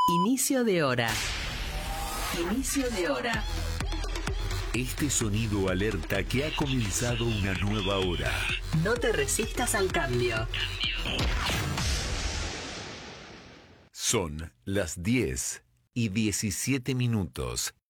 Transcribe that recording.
Inicio de hora. Inicio de hora. Este sonido alerta que ha comenzado una nueva hora. No te resistas al cambio. Son las 10:17.